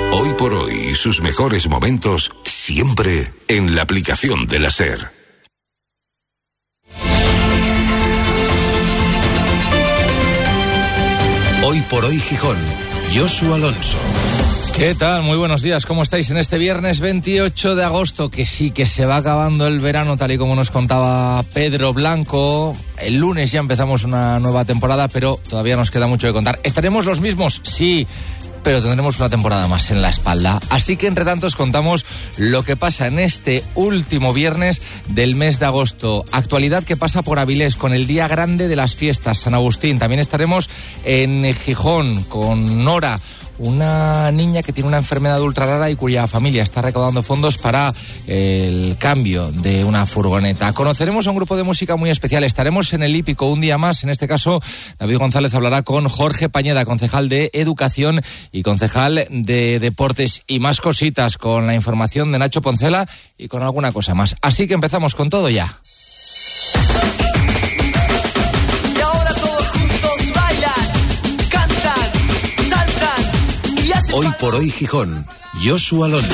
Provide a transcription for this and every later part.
Hoy por hoy y sus mejores momentos siempre en la aplicación de la SER. Hoy por hoy Gijón, Josu Alonso. ¿Qué tal? Muy buenos días, ¿cómo estáis en este viernes 28 de agosto? Que sí, que se va acabando el verano, tal y como nos contaba Pedro Blanco. El lunes ya empezamos una nueva temporada, pero todavía nos queda mucho que contar. ¿Estaremos los mismos? Sí, pero tendremos una temporada más en la espalda. Así que entre tanto os contamos lo que pasa en este último viernes del mes de agosto. Actualidad que pasa por Avilés con el día grande de las fiestas, San Agustín. También estaremos en Gijón con Nora, una niña que tiene una enfermedad ultra rara y cuya familia está recaudando fondos para el cambio de una furgoneta. Conoceremos a un grupo de música muy especial. Estaremos en el Hípico un día más. En este caso, David González hablará con Jorge Pañeda, concejal de Educación y concejal de Deportes, y más cositas con la información de Nacho Poncela y con alguna cosa más. Así que empezamos con todo ya. Hoy por hoy Gijón, Josu Alonso.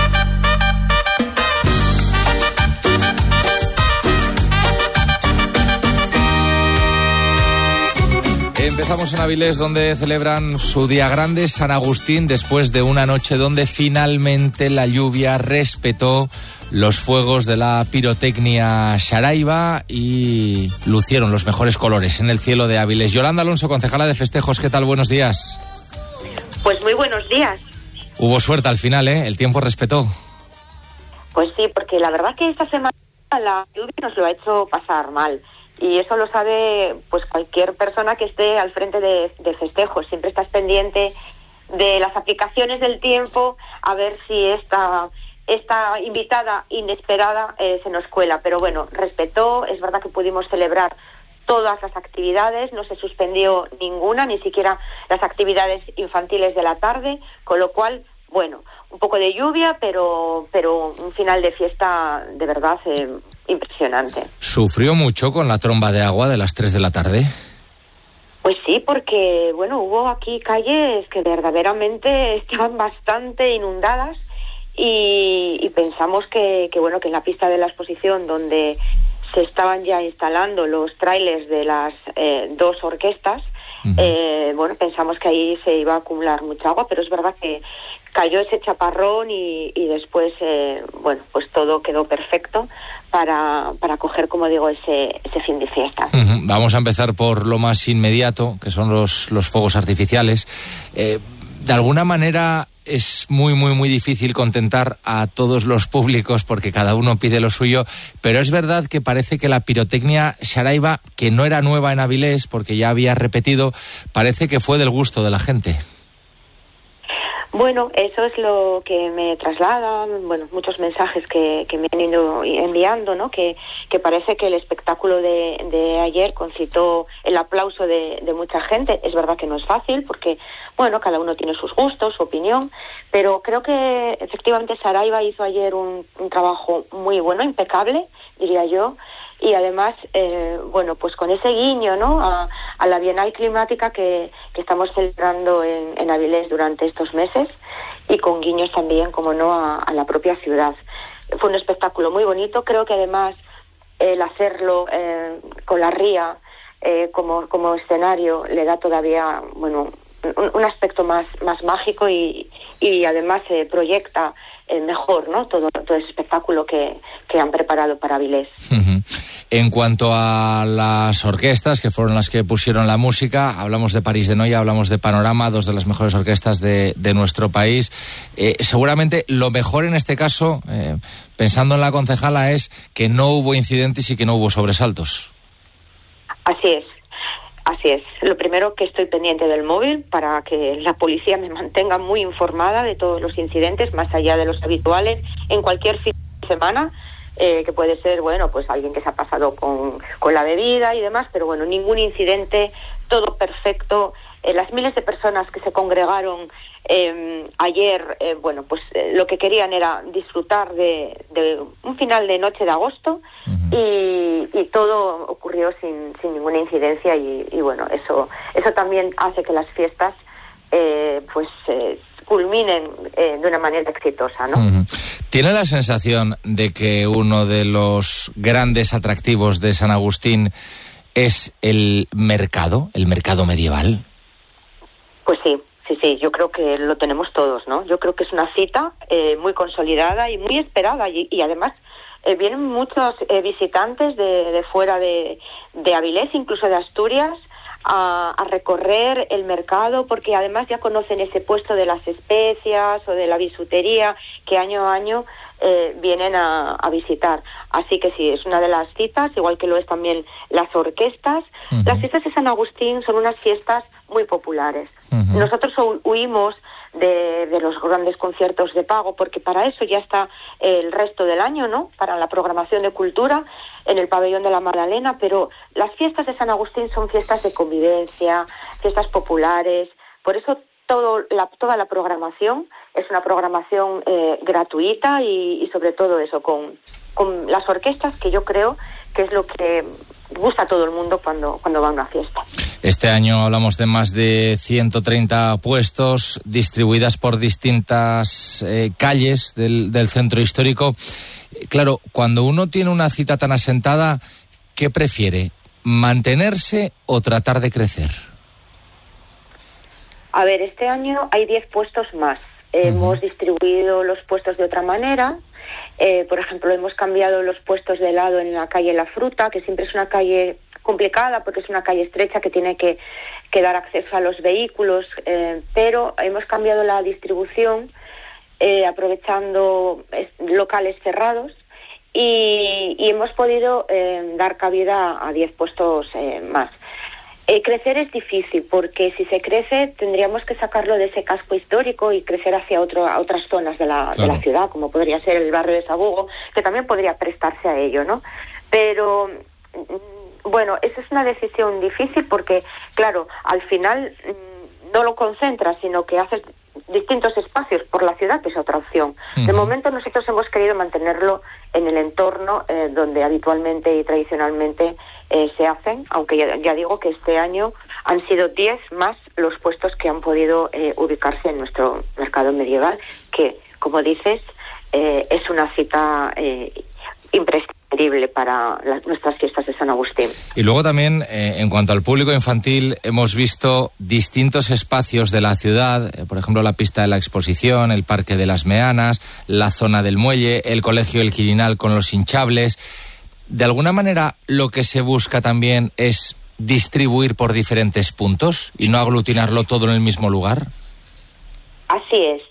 Empezamos en Avilés, donde celebran su día grande, San Agustín, después de una noche donde finalmente la lluvia respetó los fuegos de la pirotecnia Saraiva y lucieron los mejores colores en el cielo de Avilés. Yolanda Alonso, concejala de festejos, ¿qué tal? Buenos días. Pues muy buenos días. Hubo suerte al final, ¿eh? El tiempo respetó. Pues sí, porque la verdad que esta semana la lluvia nos lo ha hecho pasar mal. Y eso lo sabe pues cualquier persona que esté al frente de festejos. Siempre estás pendiente de las aplicaciones del tiempo, a ver si esta invitada inesperada se nos cuela. Pero bueno, respetó. Es verdad que pudimos celebrar todas las actividades, no se suspendió ninguna, ni siquiera las actividades infantiles de la tarde, con lo cual, bueno, un poco de lluvia, pero un final de fiesta de verdad impresionante. ¿Sufrió mucho con la tromba de agua de las 3 de la tarde? Pues sí, porque, bueno, hubo aquí calles que verdaderamente estaban bastante inundadas y pensamos que en la pista de la exposición, donde se estaban ya instalando los trailers de las dos orquestas, pensamos que ahí se iba a acumular mucha agua, pero es verdad que cayó ese chaparrón y después, pues todo quedó perfecto para coger, como digo, ese fin de fiesta. Vamos a empezar por lo más inmediato, que son los fuegos artificiales. De alguna manera es muy, muy, muy difícil contentar a todos los públicos porque cada uno pide lo suyo, pero es verdad que parece que la pirotecnia Saraiva, que no era nueva en Avilés porque ya había repetido, parece que fue del gusto de la gente. Bueno, eso es lo que me trasladan, muchos mensajes que me han ido enviando, ¿no? Que parece que el espectáculo de ayer concitó el aplauso de mucha gente. Es verdad que no es fácil porque, cada uno tiene sus gustos, su opinión, pero creo que efectivamente Saraiva hizo ayer un trabajo muy bueno, impecable, diría yo. Y además, pues con ese guiño, ¿no?, a la Bienal Climática que estamos celebrando en Avilés durante estos meses, y con guiños también, como no, a la propia ciudad. Fue un espectáculo muy bonito. Creo que además el hacerlo con la ría como escenario le da todavía, un aspecto más mágico y además proyecta mejor, ¿no?, todo ese espectáculo que han preparado para Avilés. En cuanto a las orquestas, que fueron las que pusieron la música, hablamos de París de Noia, hablamos de Panorama, dos de las mejores orquestas de nuestro país. Seguramente lo mejor en este caso, pensando en la concejala, es que no hubo incidentes y que no hubo sobresaltos. Así es. Lo primero, que estoy pendiente del móvil para que la policía me mantenga muy informada de todos los incidentes, más allá de los habituales, en cualquier fin de semana. Que puede ser, pues alguien que se ha pasado con la bebida y demás, pero ningún incidente, todo perfecto. Las miles de personas que se congregaron ayer, lo que querían era disfrutar de un final de noche de agosto, y todo ocurrió sin ninguna incidencia, y eso también hace que las fiestas culminen de una manera exitosa, ¿no? Uh-huh. ¿Tiene la sensación de que uno de los grandes atractivos de San Agustín es el mercado medieval? Pues sí, yo creo que lo tenemos todos, ¿no? Yo creo que es una cita muy consolidada y muy esperada y además vienen muchos visitantes de fuera de Avilés, incluso de Asturias, a recorrer el mercado, porque además ya conocen ese puesto de las especias o de la bisutería que año a año vienen a visitar. Así que sí, es una de las citas, igual que lo es también las orquestas. Uh-huh. Las fiestas de San Agustín son unas fiestas muy populares. Uh-huh. Nosotros huimos de los grandes conciertos de pago, porque para eso ya está el resto del año, ¿no? Para la programación de cultura en el pabellón de la Magdalena, pero las fiestas de San Agustín son fiestas de convivencia, fiestas populares. Por eso toda la programación es una programación gratuita y sobre todo eso, con las orquestas, que yo creo que es lo que gusta a todo el mundo cuando va a una fiesta. Este año hablamos de más de 130 puestos distribuidas por distintas calles del centro histórico. Claro, cuando uno tiene una cita tan asentada, ¿qué prefiere? ¿Mantenerse o tratar de crecer? A ver, este año hay 10 puestos más. Uh-huh. Hemos distribuido los puestos de otra manera. Por ejemplo, hemos cambiado los puestos de lado en la calle La Fruta, que siempre es una calle complicada porque es una calle estrecha que tiene que dar acceso a los vehículos, pero hemos cambiado la distribución aprovechando locales cerrados y hemos podido dar cabida a 10 puestos más. Crecer es difícil porque si se crece tendríamos que sacarlo de ese casco histórico y crecer hacia otras zonas de la ciudad, como podría ser el barrio de Sabugo, que también podría prestarse a ello, ¿no? Pero bueno, esa es una decisión difícil porque, claro, al final no lo concentras, sino que haces distintos espacios por la ciudad, que es otra opción. Uh-huh. De momento nosotros hemos querido mantenerlo en el entorno donde habitualmente y tradicionalmente se hacen, aunque ya digo que este año han sido 10 más los puestos que han podido ubicarse en nuestro mercado medieval, que, como dices, es una cita imprescindible para nuestras fiestas de San Agustín. Y luego también, en cuanto al público infantil, hemos visto distintos espacios de la ciudad, por ejemplo, la pista de la exposición, el Parque de las Meanas, la zona del muelle, el Colegio El Quirinal con los hinchables. De alguna manera, lo que se busca también es distribuir por diferentes puntos y no aglutinarlo todo en el mismo lugar. Así es.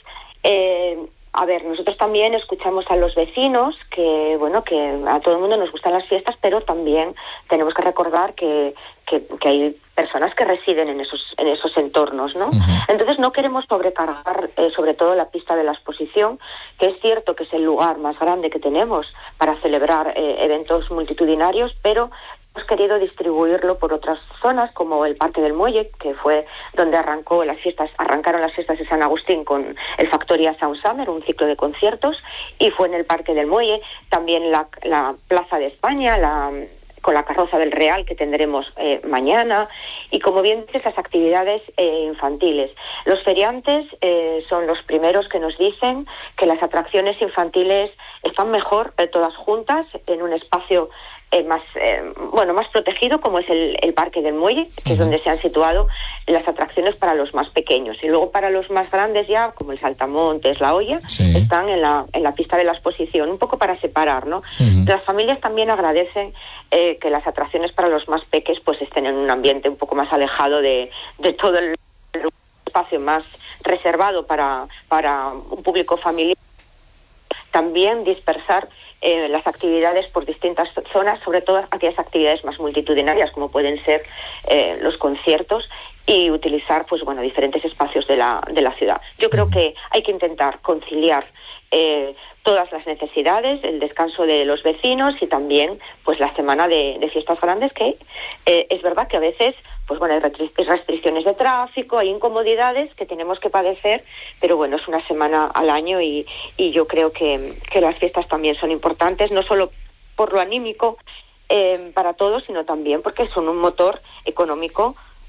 A ver, nosotros también escuchamos a los vecinos que a todo el mundo nos gustan las fiestas, pero también tenemos que recordar que hay personas que residen en esos entornos, ¿no? Uh-huh. Entonces no queremos sobrecargar sobre todo la pista de la exposición, que es cierto que es el lugar más grande que tenemos para celebrar eventos multitudinarios, pero hemos querido distribuirlo por otras zonas, como el Parque del Muelle, que fue donde arrancaron las fiestas de San Agustín con el Factoria Sound Summer, un ciclo de conciertos, y fue en el Parque del Muelle, también la Plaza de España, con la carroza del Real que tendremos mañana, y como bien dices, las actividades infantiles. Los feriantes son los primeros que nos dicen que las atracciones infantiles están mejor todas juntas en un espacio más protegido, como es el Parque del Muelle, que uh-huh. es donde se han situado las atracciones para los más pequeños, y luego para los más grandes ya, como el Saltamontes, la Olla, sí. están en la pista de la exposición, un poco para separar, ¿no? Uh-huh. Las familias también agradecen que las atracciones para los más peques pues estén en un ambiente un poco más alejado de todo el espacio más reservado para un público familiar. También dispersar las actividades por distintas zonas, sobre todo aquellas actividades más multitudinarias, como pueden ser los conciertos, y utilizar diferentes espacios de la ciudad. Yo creo que hay que intentar conciliar todas las necesidades, el descanso de los vecinos y también la semana de fiestas grandes, que es verdad que a veces hay restricciones de tráfico, hay incomodidades que tenemos que padecer, pero bueno, es una semana al año y yo creo que las fiestas también son importantes, no solo por lo anímico para todos, sino también porque son un motor económico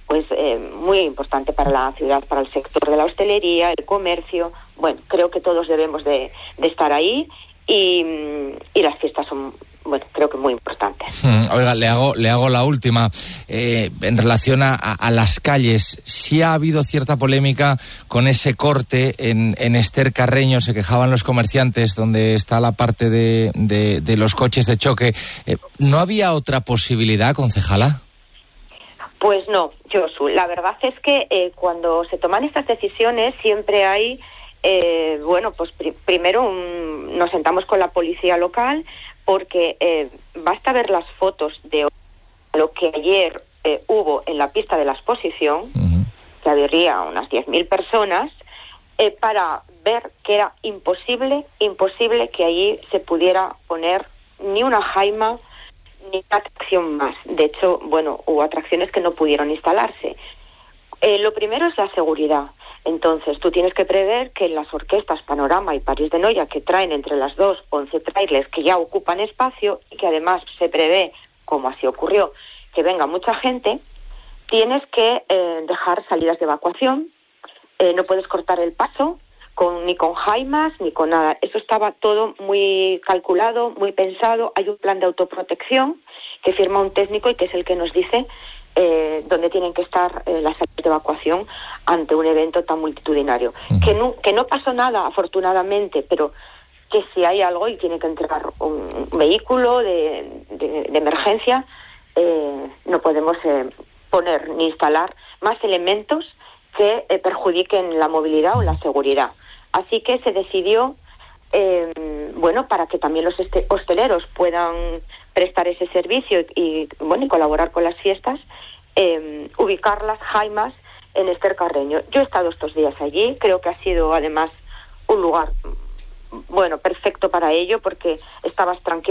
pues muy importante para la ciudad, para el sector de la hostelería, el comercio. Bueno, creo que todos debemos de estar ahí y las fiestas son, bueno, creo que muy importantes. Oiga, le hago la última. En relación a las calles, sí ha habido cierta polémica con ese corte en Ester Carreño. Se quejaban los comerciantes donde está la parte de los coches de choque. ¿No había otra posibilidad, concejala? Pues no, Josu. La verdad es que cuando se toman estas decisiones siempre hay, pues primero nos sentamos con la policía local, porque basta ver las fotos de lo que ayer hubo en la pista de la exposición, que habría unas 10.000 personas, para ver que era imposible que allí se pudiera poner ni una jaima ni una atracción más. De hecho, bueno, hubo atracciones que no pudieron instalarse. Lo primero es la seguridad. Entonces, tú tienes que prever que las orquestas Panorama y París de Noia, que traen entre las dos 11 trailers que ya ocupan espacio y que además se prevé, como así ocurrió, que venga mucha gente, tienes que dejar salidas de evacuación, no puedes cortar el paso ni con jaimas ni con nada. Eso estaba todo muy calculado, muy pensado. Hay un plan de autoprotección que firma un técnico y que es el que nos dice dónde tienen que estar las salidas de evacuación ante un evento tan multitudinario. Que no pasó nada, afortunadamente, pero que si hay algo y tiene que entrar un vehículo de emergencia, no podemos poner ni instalar más elementos que perjudiquen la movilidad o la seguridad. Así que se decidió, para que también los hosteleros puedan prestar ese servicio y colaborar con las fiestas, ubicar las jaimas en Ester Carreño. Yo he estado estos días allí, creo que ha sido además un lugar perfecto para ello, porque estabas tranquilo